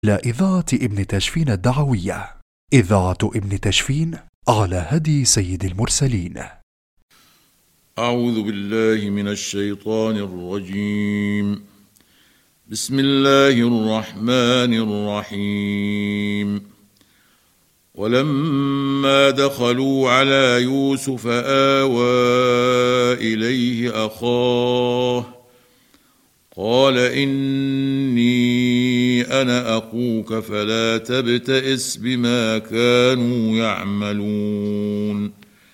إلى إذاعة ابن تشفين الدعوية، إذاعة ابن تشفين على هدي سيد المرسلين. أعوذ بالله من الشيطان الرجيم. بسم الله الرحمن الرحيم. ولما دخلوا على يوسف آوى إليه أخاه قال إني أنا أخوك فلا تبتئس بما كانوا يعملون.